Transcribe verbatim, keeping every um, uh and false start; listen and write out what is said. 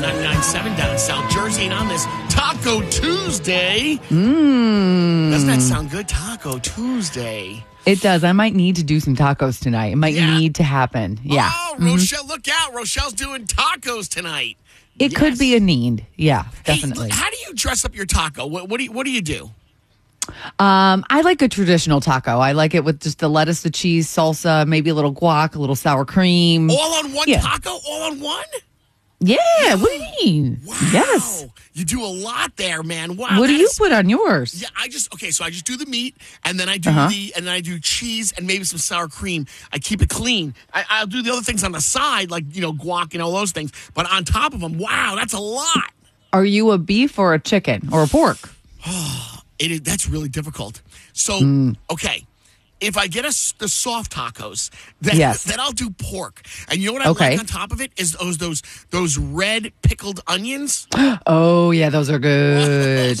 ninety-nine point seven down in South Jersey. And on this Taco Tuesday, Mmm. doesn't that sound good? Taco Tuesday. It does. I might need to do some tacos tonight. It might Yeah. need to happen. Yeah. Oh, Rochelle, look out. Rochelle's doing tacos tonight. It Yes. could be a need. Yeah, Hey, definitely. how do you dress up your taco? What, what do you What do you do? Um, I like a traditional taco. I like it with just the lettuce, the cheese, salsa, maybe a little guac, a little sour cream. All on one Yeah. taco? All on one? Yeah, what do you mean? Wow. Yes. You do a lot there, man. Wow. What do that you is- put on yours? Yeah, I just okay. So I just do the meat, and then I do Uh-huh. the, and then I do cheese and maybe some sour cream. I keep it clean. I, I'll do the other things on the side, like you know guac and all those things. But on top of them, wow, that's a lot. Are you a beef or a chicken or a pork? It is, that's really difficult. So Mm. okay, if I get a, the soft tacos, then, Yes. then I'll do pork. And you know what I Okay. like on top of it is those those those red pickled onions. Oh, yeah, those are good.